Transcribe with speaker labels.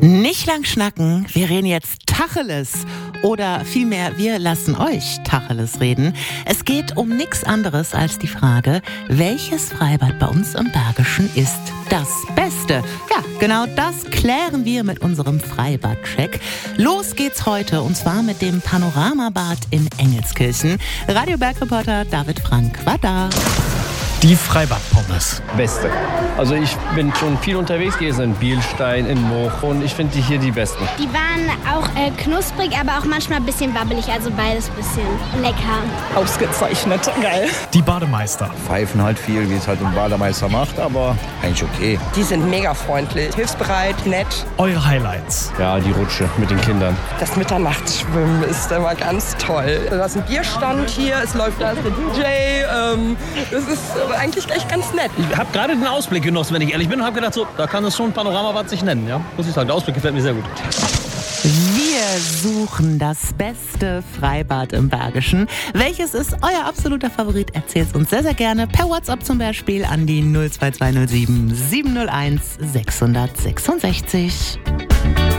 Speaker 1: Nicht lang schnacken, wir reden jetzt Tacheles. Oder vielmehr, wir lassen euch Tacheles reden. Es geht um nichts anderes als die Frage, welches Freibad bei uns im Bergischen ist das Beste? Ja, genau das klären wir mit unserem Freibad-Check. Los geht's heute und zwar mit dem Panoramabad in Engelskirchen. Radio-Bergreporter David Frank war da.
Speaker 2: Die Freibad-Pommes.
Speaker 3: Beste. Also ich bin schon viel unterwegs gewesen in Bielstein, in Moch und ich finde die hier die besten.
Speaker 4: Die waren auch knusprig, aber auch manchmal ein bisschen wabbelig, also beides ein bisschen lecker.
Speaker 5: Ausgezeichnet, geil.
Speaker 2: Die Bademeister.
Speaker 6: Pfeifen halt viel, wie es halt ein Bademeister macht, aber eigentlich okay.
Speaker 5: Die sind mega freundlich, hilfsbereit, nett.
Speaker 2: Eure Highlights.
Speaker 3: Ja, die Rutsche mit den Kindern.
Speaker 5: Das Mitternachtsschwimmen ist immer ganz toll. Da ist ein Bierstand hier, es läuft da ist der DJ. Das ist eigentlich echt ganz nett.
Speaker 7: Ich habe gerade den Ausblick genossen, wenn ich ehrlich bin, und habe gedacht, so, da kann es schon Panoramabad sich nennen. Ja? Muss ich sagen, der Ausblick gefällt mir sehr gut.
Speaker 1: Wir suchen das beste Freibad im Bergischen. Welches ist euer absoluter Favorit? Erzählt uns sehr, sehr gerne per WhatsApp zum Beispiel an die 02207 701 666.